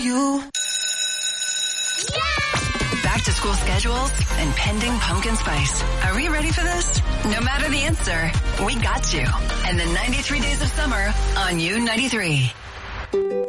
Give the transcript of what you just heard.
You. Back to school schedules and pending pumpkin spice. Are we ready for this? No matter the answer, we got you. And the 93 days of summer on U93.